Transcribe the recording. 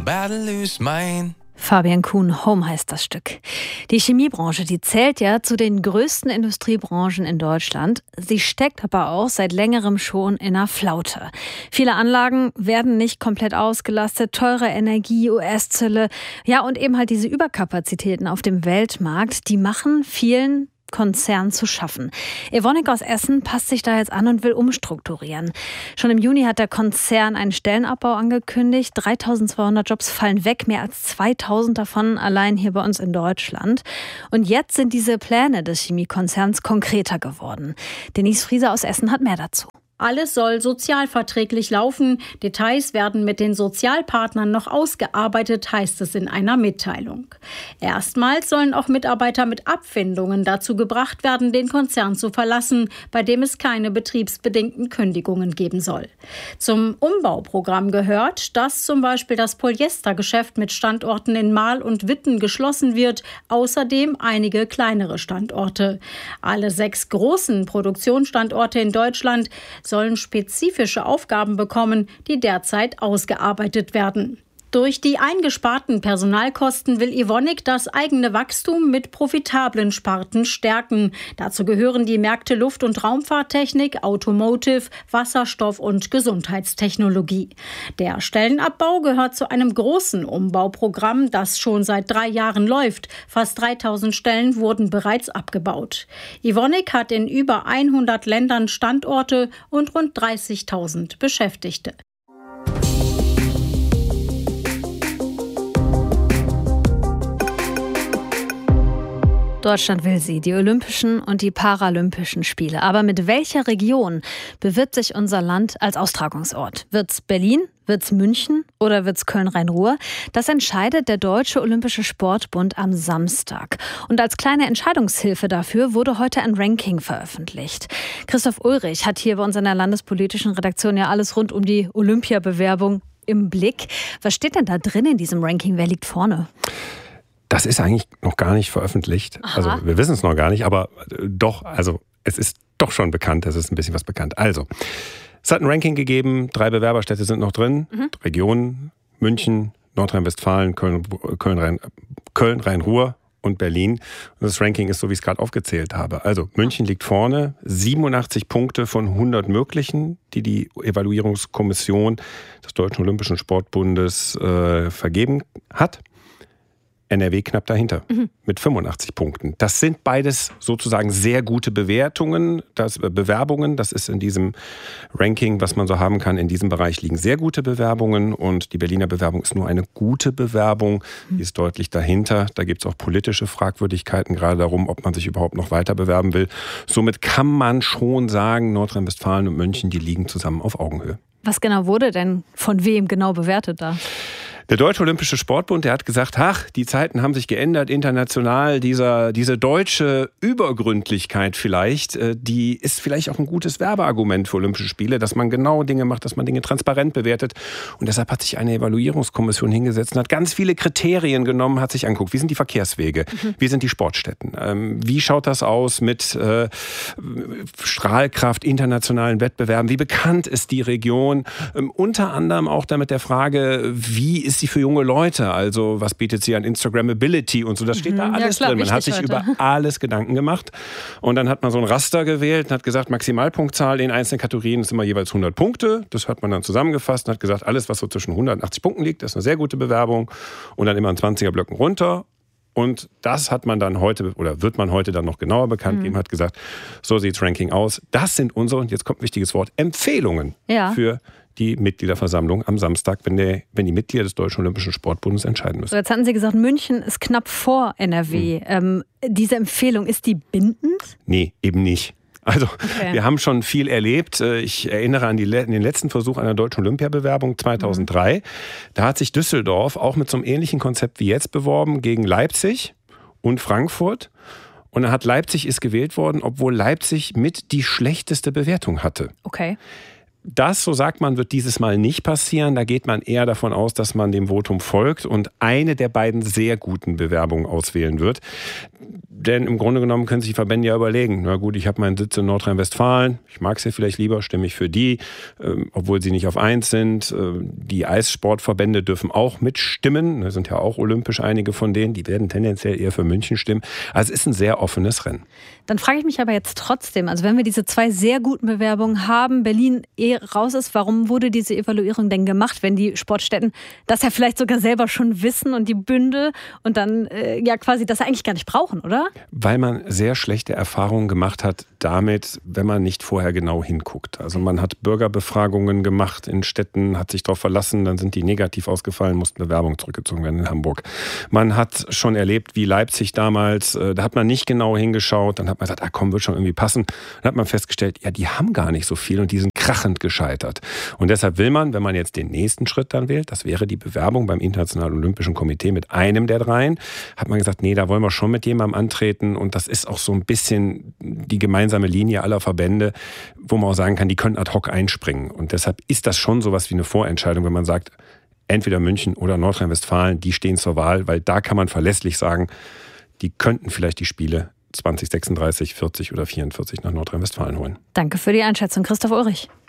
about to lose mine. Fabian Kuhn, Home heißt das Stück. Die Chemiebranche, die zählt ja zu den größten Industriebranchen in Deutschland. Sie steckt aber auch seit längerem schon in einer Flaute. Viele Anlagen werden nicht komplett ausgelastet, teure Energie, US-Zölle, ja und eben halt diese Überkapazitäten auf dem Weltmarkt, die machen vielen Konzern zu schaffen. Evonik aus Essen passt sich da jetzt an und will umstrukturieren. Schon im Juni hat der Konzern einen Stellenabbau angekündigt. 3.200 Jobs fallen weg, mehr als 2.000 davon allein hier bei uns in Deutschland. Und jetzt sind diese Pläne des Chemiekonzerns konkreter geworden. Denise Frieser aus Essen hat mehr dazu. Alles soll sozialverträglich laufen. Details werden mit den Sozialpartnern noch ausgearbeitet, heißt es in einer Mitteilung. Erstmals sollen auch Mitarbeiter mit Abfindungen dazu gebracht werden, den Konzern zu verlassen, bei dem es keine betriebsbedingten Kündigungen geben soll. Zum Umbauprogramm gehört, dass zum Beispiel das Polyestergeschäft mit Standorten in Marl und Witten geschlossen wird, außerdem einige kleinere Standorte. Alle 6 großen Produktionsstandorte in Deutschland sollen spezifische Aufgaben bekommen, die derzeit ausgearbeitet werden. Durch die eingesparten Personalkosten will Evonik das eigene Wachstum mit profitablen Sparten stärken. Dazu gehören die Märkte Luft- und Raumfahrttechnik, Automotive, Wasserstoff und Gesundheitstechnologie. Der Stellenabbau gehört zu einem großen Umbauprogramm, das schon seit 3 Jahren läuft. Fast 3.000 Stellen wurden bereits abgebaut. Evonik hat in über 100 Ländern Standorte und rund 30.000 Beschäftigte. Deutschland will sie, die Olympischen und die Paralympischen Spiele. Aber mit welcher Region bewirbt sich unser Land als Austragungsort? Wird's Berlin, wird's München oder wird's Köln-Rhein-Ruhr? Das entscheidet der Deutsche Olympische Sportbund am Samstag. Und als kleine Entscheidungshilfe dafür wurde heute ein Ranking veröffentlicht. Christoph Ulrich hat hier bei uns in der landespolitischen Redaktion ja alles rund um die Olympiabewerbung im Blick. Was steht denn da drin in diesem Ranking? Wer liegt vorne? Das ist eigentlich noch gar nicht veröffentlicht. Aha. Also wir wissen es noch gar nicht, aber doch, also es ist doch schon bekannt, es ist ein bisschen was bekannt. Also, es hat ein Ranking gegeben, 3 Bewerberstädte sind noch drin, Regionen, München, Nordrhein-Westfalen, Köln, Rhein-Ruhr und Berlin. Und das Ranking ist so, wie ich es gerade aufgezählt habe. Also München liegt vorne, 87 Punkte von 100 möglichen, die die Evaluierungskommission des Deutschen Olympischen Sportbundes vergeben hat. NRW knapp dahinter mit 85 Punkten. Das sind beides sozusagen sehr gute Bewertungen, Bewerbungen. Das ist in diesem Ranking, was man so haben kann, in diesem Bereich liegen sehr gute Bewerbungen. Und die Berliner Bewerbung ist nur eine gute Bewerbung. Die ist deutlich dahinter. Da gibt es auch politische Fragwürdigkeiten, gerade darum, ob man sich überhaupt noch weiter bewerben will. Somit kann man schon sagen, Nordrhein-Westfalen und München, die liegen zusammen auf Augenhöhe. Was genau wurde denn von wem genau bewertet da? Der Deutsche Olympische Sportbund, der hat gesagt, die Zeiten haben sich geändert international. Diese deutsche Übergründlichkeit vielleicht, die ist vielleicht auch ein gutes Werbeargument für Olympische Spiele, dass man genau Dinge macht, dass man Dinge transparent bewertet. Und deshalb hat sich eine Evaluierungskommission hingesetzt und hat ganz viele Kriterien genommen, hat sich angeguckt, wie sind die Verkehrswege, wie sind die Sportstätten, wie schaut das aus mit Strahlkraft, internationalen Wettbewerben, wie bekannt ist die Region, unter anderem auch damit der Frage, wie ist sie für junge Leute, also was bietet sie an Instagrammability und so, das steht da alles drin. Man hat sich über alles Gedanken gemacht und dann hat man so ein Raster gewählt und hat gesagt, Maximalpunktzahl in einzelnen Kategorien ist immer jeweils 100 Punkte. Das hat man dann zusammengefasst und hat gesagt, alles, was so zwischen 100 und 80 Punkten liegt, das ist eine sehr gute Bewerbung und dann immer in 20er-Blöcken runter. Und das hat man dann heute, oder wird man heute dann noch genauer bekannt geben, hat gesagt, so sieht's Ranking aus. Das sind unsere, und jetzt kommt ein wichtiges Wort, Empfehlungen für die Mitgliederversammlung am Samstag, wenn die Mitglieder des Deutschen Olympischen Sportbundes entscheiden müssen. So, jetzt hatten Sie gesagt, München ist knapp vor NRW. Diese Empfehlung, ist die bindend? Nee, eben nicht. Also wir haben schon viel erlebt. Ich erinnere an den letzten Versuch einer deutschen Olympiabewerbung 2003. Da hat sich Düsseldorf auch mit so einem ähnlichen Konzept wie jetzt beworben gegen Leipzig und Frankfurt. Und dann Leipzig ist gewählt worden, obwohl Leipzig mit die schlechteste Bewertung hatte. Okay. Das, so sagt man, wird dieses Mal nicht passieren. Da geht man eher davon aus, dass man dem Votum folgt und eine der beiden sehr guten Bewerbungen auswählen wird. Denn im Grunde genommen können sich die Verbände ja überlegen, na gut, ich habe meinen Sitz in Nordrhein-Westfalen, ich mag es ja vielleicht lieber, stimme ich für die, obwohl sie nicht auf 1 sind. Die Eissportverbände dürfen auch mitstimmen, da sind ja auch olympisch einige von denen, die werden tendenziell eher für München stimmen. Also es ist ein sehr offenes Rennen. Dann frage ich mich aber jetzt trotzdem, also wenn wir diese 2 sehr guten Bewerbungen haben, Berlin raus ist, warum wurde diese Evaluierung denn gemacht, wenn die Sportstätten das ja vielleicht sogar selber schon wissen und die Bünde und dann ja quasi das eigentlich gar nicht brauchen, oder? Weil man sehr schlechte Erfahrungen gemacht hat damit, wenn man nicht vorher genau hinguckt. Also man hat Bürgerbefragungen gemacht in Städten, hat sich darauf verlassen, dann sind die negativ ausgefallen, mussten Bewerbungen zurückgezogen werden in Hamburg. Man hat schon erlebt, wie Leipzig damals, da hat man nicht genau hingeschaut, dann hat man gesagt, komm, wird schon irgendwie passen. Dann hat man festgestellt, ja, die haben gar nicht so viel und die sind krachend gescheitert. Und deshalb will man, wenn man jetzt den nächsten Schritt dann wählt, das wäre die Bewerbung beim Internationalen Olympischen Komitee mit einem der 3, hat man gesagt, nee, da wollen wir schon mit jemandem antreten und das ist auch so ein bisschen die gemeinsame Linie aller Verbände, wo man auch sagen kann, die können ad hoc einspringen. Und deshalb ist das schon sowas wie eine Vorentscheidung, wenn man sagt, entweder München oder Nordrhein-Westfalen, die stehen zur Wahl, weil da kann man verlässlich sagen, die könnten vielleicht die Spiele 2036, 40 oder 44 nach Nordrhein-Westfalen holen. Danke für die Einschätzung, Christoph Ulrich.